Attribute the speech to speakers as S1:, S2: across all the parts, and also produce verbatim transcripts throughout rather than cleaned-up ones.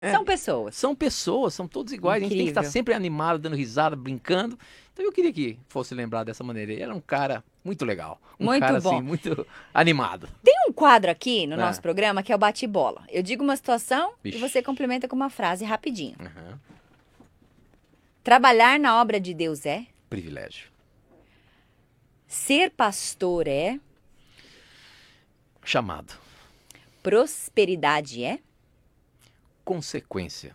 S1: É,
S2: São pessoas.
S1: São pessoas, são todos iguais.
S2: Incrível.
S1: A gente tem que estar sempre animado, dando risada, brincando. Então eu queria que fosse lembrado dessa maneira. Ele era um cara muito legal. Um
S2: Muito
S1: cara,
S2: bom.
S1: assim, muito animado.
S2: Tem um quadro aqui no
S1: É.
S2: nosso programa que é o bate-bola. Eu digo uma situação
S1: Vixe.
S2: e você complementa com uma frase rapidinho.
S1: Uhum.
S2: Trabalhar na obra de Deus é?
S1: Privilégio.
S2: Ser pastor é?
S1: Chamado.
S2: Prosperidade é?
S1: Consequência.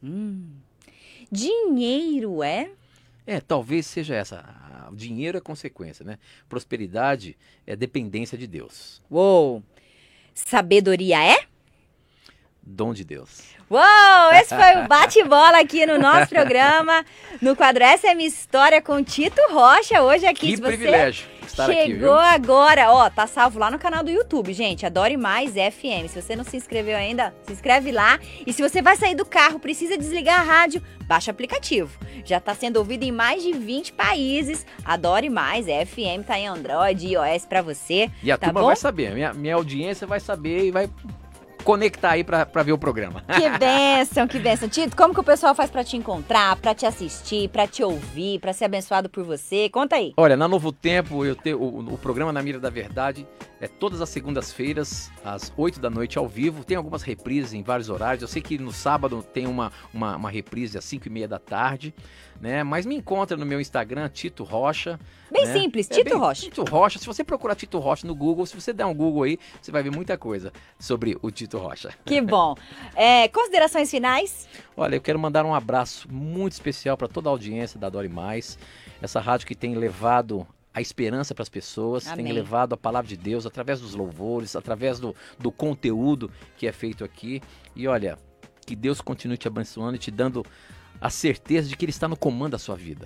S2: Dinheiro é?
S1: É, talvez seja essa. Ah, o dinheiro é consequência, né? Prosperidade é dependência de Deus.
S2: Uou! Sabedoria é?
S1: Dom de Deus.
S2: Uou! Esse foi o bate-bola aqui no nosso programa, no quadro Essa é Minha História com Tito Rocha, hoje aqui.
S1: Que
S2: Se você
S1: privilégio estar
S2: chegou
S1: aqui, viu?
S2: agora, ó, tá salvo lá no canal do YouTube, gente, Adore Mais F M. Se você não se inscreveu ainda, se inscreve lá. E se você vai sair do carro, precisa desligar a rádio, baixa o aplicativo. Já tá sendo ouvido em mais de vinte países. Adore Mais F M, tá em Android e iOS pra você.
S1: E a
S2: tá
S1: turma
S2: bom?
S1: vai saber, minha, minha audiência vai saber e vai conectar aí pra, pra ver o programa.
S2: Que bênção, que bênção. Tito, como que o pessoal faz pra te encontrar, pra te assistir, pra te ouvir, pra ser abençoado por você? Conta aí.
S1: Olha, na Novo Tempo, eu tenho o, o programa Na Mira da Verdade é todas as segundas-feiras, às oito da noite, ao vivo. Tem algumas reprises em vários horários. Eu sei que no sábado tem uma, uma, uma reprise às cinco e meia da tarde, né? Mas me encontra no meu Instagram, Tito Rocha.
S2: Bem
S1: né?
S2: simples,
S1: É
S2: Tito
S1: bem-
S2: Rocha.
S1: Tito Rocha. Se você procurar Tito Rocha no Google, se você der um Google aí, você vai ver muita coisa sobre o Tito Rocha.
S2: Que bom. É, considerações finais?
S1: Olha, eu quero mandar um abraço muito especial para toda a audiência da Adore Mais, essa rádio que tem levado a esperança para as pessoas,
S2: Amém.
S1: tem levado a palavra de Deus através dos louvores, através do, do conteúdo que é feito aqui. E olha, que Deus continue te abençoando e te dando a certeza de que Ele está no comando da sua vida.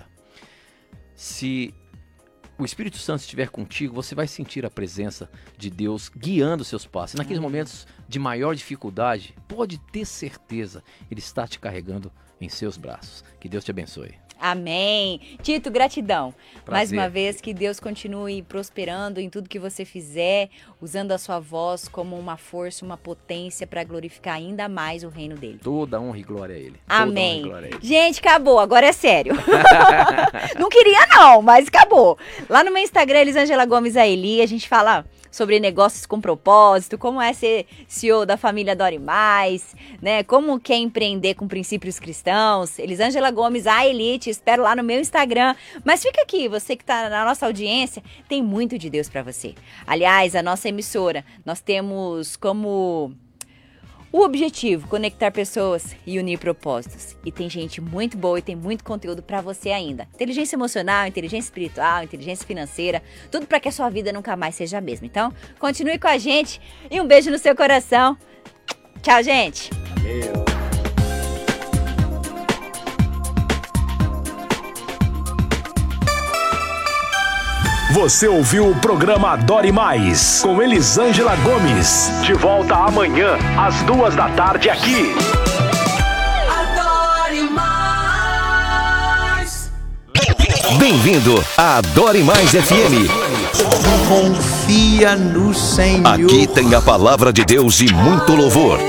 S1: Se o Espírito Santo estiver contigo, você vai sentir a presença de Deus guiando os seus passos. E naqueles
S2: Amém.
S1: momentos de maior dificuldade, pode ter certeza, Ele está te carregando em seus braços. Que Deus te abençoe.
S2: Amém. Tito, gratidão. Mais
S1: Prazer.
S2: uma vez, que Deus continue prosperando em tudo que você fizer, usando a sua voz como uma força, uma potência para glorificar ainda mais o reino dele.
S1: Toda honra e glória a Ele. Toda honra e
S2: Amém.
S1: glória a Ele.
S2: Gente, acabou. Agora é sério. Não queria não, mas acabou. Lá no meu Instagram, Elisângela Gomes Aeli, a gente fala sobre negócios com propósito, como é ser C E O da família Adore Mais, né? Como que é empreender com princípios cristãos. Elisângela Gomes Aeli, te espero lá no meu Instagram. Mas fica aqui, você que está na nossa audiência, tem muito de Deus para você. Aliás, a nossa emissora, nós temos como o objetivo, conectar pessoas e unir propósitos. E tem gente muito boa e tem muito conteúdo pra você ainda. Inteligência emocional, inteligência espiritual, inteligência financeira, tudo pra que a sua vida nunca mais seja a mesma. Então, continue com a gente e um beijo no seu coração. Tchau, gente!
S1: Valeu.
S3: Você ouviu o programa Adore Mais, com Elisângela Gomes. De volta amanhã, às duas da tarde, aqui.
S4: Adore mais.
S5: Bem-vindo a Adore Mais F M.
S6: Confia no Senhor.
S5: Aqui tem a palavra de Deus e muito louvor.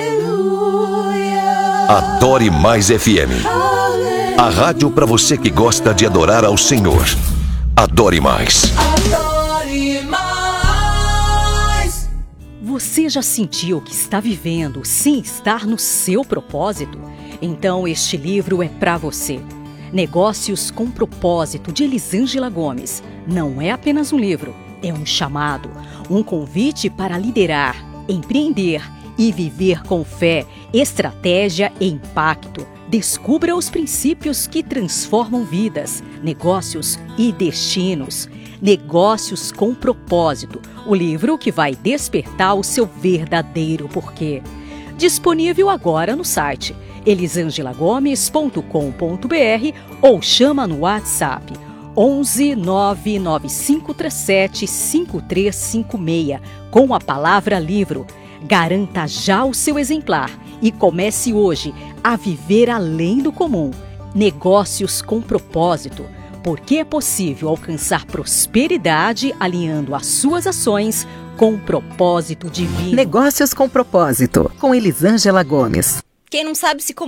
S5: Adore Mais F M. A rádio para você que gosta de adorar ao Senhor. Adore Mais.
S4: Adore mais.
S7: Você já sentiu que está vivendo sem estar no seu propósito? Então este livro é para você. Negócios com Propósito, de Elisângela Gomes. Não é apenas um livro, é um chamado, um convite para liderar, empreender e viver com fé, estratégia e impacto. Descubra os princípios que transformam vidas, negócios e destinos. Negócios com Propósito, o livro que vai despertar o seu verdadeiro porquê. Disponível agora no site elisangela gomes ponto com ponto br ou chama no WhatsApp onze nove nove cinco três sete cinco três cinco seis com a palavra livro. Garanta já o seu exemplar e comece hoje a viver além do comum. Negócios com Propósito, porque é possível alcançar prosperidade alinhando as suas ações com o propósito divino.
S8: Negócios com Propósito, com Elisângela Gomes.
S2: Quem não sabe se